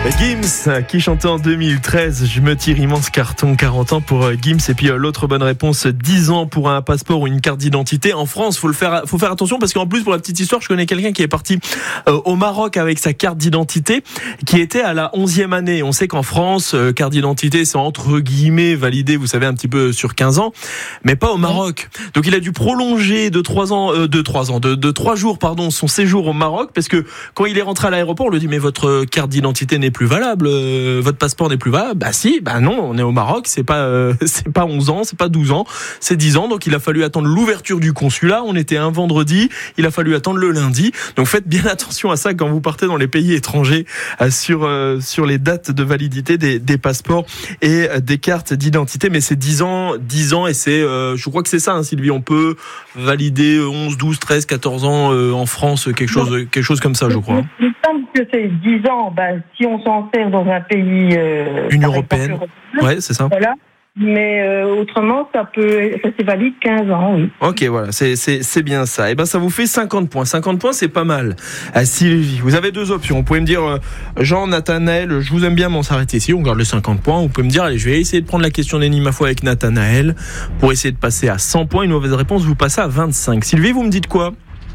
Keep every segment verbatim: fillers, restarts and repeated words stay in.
Gims qui chantait en deux mille treize, je me tire immense carton, quarante ans pour Gims. Et puis l'autre bonne réponse, dix ans pour un passeport ou une carte d'identité. En France, faut le faire, faut faire attention parce qu'en plus, pour la petite histoire, je connais quelqu'un qui est parti euh, au Maroc avec sa carte d'identité, qui était à la onzième année. On sait qu'en France, euh, carte d'identité, c'est entre guillemets validé, vous savez, un petit peu sur quinze ans, mais pas au Maroc. Donc il a dû prolonger de trois ans, euh, de trois ans, de, de trois jours, pardon, son séjour au Maroc, parce que quand il est rentré à l'aéroport, on lui dit mais votre carte d'identité n'est plus valable, euh, votre passeport n'est plus valable. Bah si, bah non, on est au Maroc, c'est pas euh, c'est pas onze ans, c'est pas douze ans, c'est dix ans. Donc il a fallu attendre l'ouverture du consulat. On était un vendredi, il a fallu attendre le lundi. Donc faites bien attention à ça quand vous partez dans les pays étrangers euh, sur euh, sur les dates de validité des, des passeports et euh, des cartes d'identité. Mais c'est dix ans, dix ans et c'est, euh, je crois que c'est ça, hein, Sylvie. On peut valider onze, douze, treize, quatorze ans euh, en France, quelque chose, quelque chose comme ça, je crois. Il me semble que c'est dix ans. Bah, si on s'en sert dans un pays euh, Union européenne. Ouais, c'est ça. Voilà. Mais euh, autrement, ça peut, ça c'est valide quinze ans, oui. Ok, voilà, c'est c'est c'est bien ça. Et ben ça vous fait cinquante points. cinquante points, c'est pas mal. À Sylvie, vous avez deux options. Vous pouvez me dire, euh, Jean, Nathanaël, je vous aime bien, mais on s'arrête ici. On garde les cinquante points. Vous pouvez me dire, allez, je vais essayer de prendre la question d'énigme à fois avec Nathanaël pour essayer de passer à cent points. Une mauvaise réponse, vous passez à vingt-cinq. Sylvie, vous me dites quoi?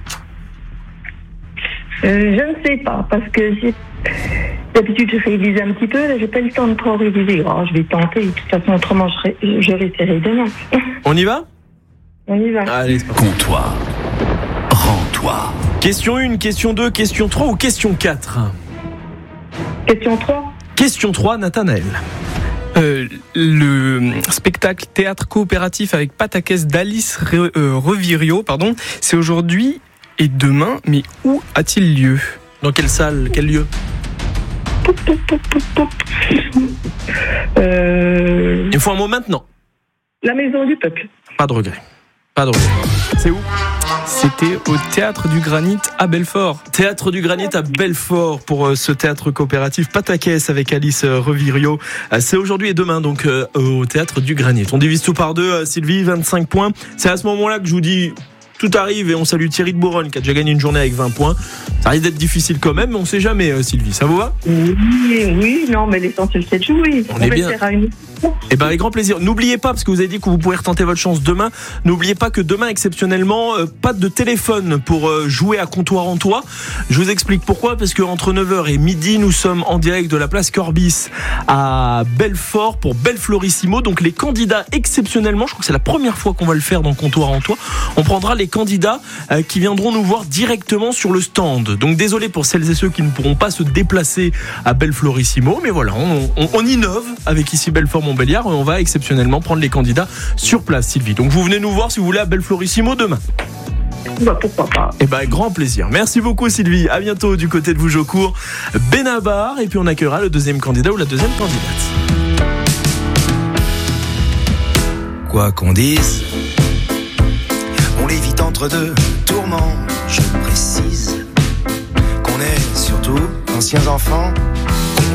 Euh, je ne sais pas, parce que j'ai... d'habitude je révise un petit peu, là j'ai pas le temps de trop réviser. Oh, je vais tenter, de toute façon autrement je, ré... je réessayerai demain. On y va? On y va. Allez, c'est parti. Comptoir. Rends-toi. Question un, question deux, question trois ou question quatre? Question trois. Question trois, Nathanaël. Euh, le spectacle théâtre coopératif avec Pataquès d'Alice Re, euh, Revirio, pardon, c'est aujourd'hui et demain, mais où a-t-il lieu? Dans quelle salle, quel lieu? Euh... Il me faut un mot maintenant. La maison du peuple. Pas de regret. Pas de regret. C'est où? C'était au Théâtre du Granit à Belfort. Théâtre du Granit à Belfort pour ce théâtre coopératif Pataquès avec Alice Revirio. C'est aujourd'hui et demain donc au Théâtre du Granit. On divise tout par deux, Sylvie, vingt-cinq points. C'est à ce moment-là que je vous dis... Tout arrive et on salue Thierry de Bourgogne qui a déjà gagné une journée avec vingt points. Ça risque d'être difficile quand même, mais on sait jamais, euh, Sylvie. Ça vous va? Oui, oui, non, mais l'essentiel c'est de jouer. On, on est bien. Une... Eh ben, avec grand plaisir. N'oubliez pas, parce que vous avez dit que vous pourrez retenter votre chance demain, n'oubliez pas que demain, exceptionnellement, euh, pas de téléphone pour euh, jouer à Comptoir en Toi. Je vous explique pourquoi, parce qu'entre neuf heures et midi, nous sommes en direct de la place Corbis à Belfort pour Belflorissimo. Donc les candidats, exceptionnellement, je crois que c'est la première fois qu'on va le faire dans Comptoir en Toi, on prendra les candidats euh, qui viendront nous voir directement sur le stand. Donc désolé pour celles et ceux qui ne pourront pas se déplacer à Belflorissimo, mais voilà, on, on, on innove avec ici Belfort-Montbéliard et on va exceptionnellement prendre les candidats sur place, Sylvie. Donc vous venez nous voir si vous voulez à Belflorissimo demain. Bah pourquoi pas. Eh ben grand plaisir. Merci beaucoup Sylvie. À bientôt du côté de Vougeaucourt, Benabar, et puis on accueillera le deuxième candidat ou la deuxième candidate. Quoi qu'on dise, on l'évite entre deux tourments. Je précise qu'on est surtout anciens enfants.